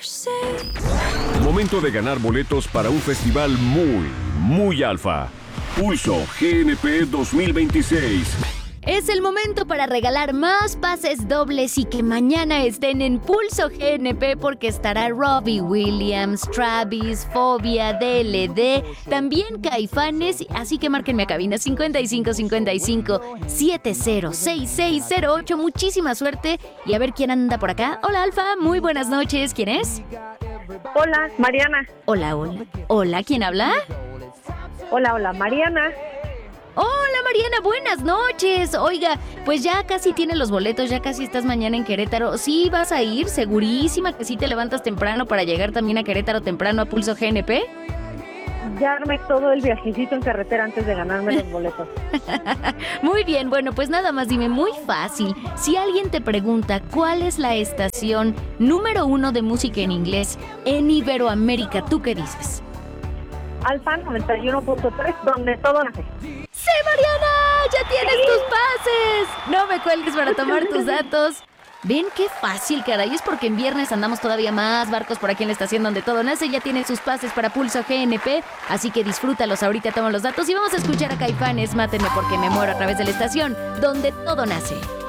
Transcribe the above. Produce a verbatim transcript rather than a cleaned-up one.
Momento de ganar boletos para un festival muy, muy alfa. Pulso G N P dos mil veintiséis. Es el momento para regalar más pases dobles y que mañana estén en Pulso G N P porque estará Robbie Williams, Travis, Fobia, D L D, también Caifanes, así que márquenme a cabina cincuenta y cinco cincuenta y cinco setenta sesenta y seis cero ocho. Muchísima suerte y a ver quién anda por acá. Hola Alfa, muy buenas noches. ¿Quién es? Hola, Mariana. Hola, hola. Hola, ¿quién habla? Hola, hola, Mariana. Hola Mariana, buenas noches. Oiga, pues ya casi tienes los boletos, ya casi estás mañana en Querétaro. ¿Sí vas a ir? ¿Segurísima que sí te levantas temprano para llegar también a Querétaro temprano a Pulso G N P? Ya armé todo el viajecito en carretera antes de ganarme los boletos. Muy bien, bueno, pues nada más dime, muy fácil. Si alguien te pregunta cuál es la estación número uno de música en inglés en Iberoamérica, ¿tú qué dices? Alfa noventa y uno punto tres, donde todo nace. ¡Sí, Mariana! ¡Ya tienes tus pases! No me cuelgues para tomar tus datos. ¿Ven qué fácil, caray? Es porque en viernes andamos todavía más barcos por aquí en la estación donde todo nace. Ya tienen sus pases para Pulso G N P, así que disfrútalos. Ahorita tomo los datos y vamos a escuchar a Caifanes, Mátenme porque me muero a través de la estación donde todo nace.